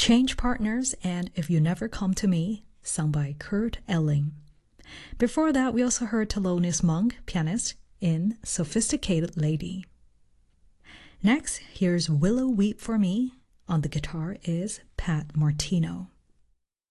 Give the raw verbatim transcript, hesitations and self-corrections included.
Change Partners and If You Never Come to Me, sung by Kurt Elling. Before that, we also heard Thelonious Monk, pianist, in Sophisticated Lady. Next, here's Willow Weep for Me. On the guitar is Pat Martino.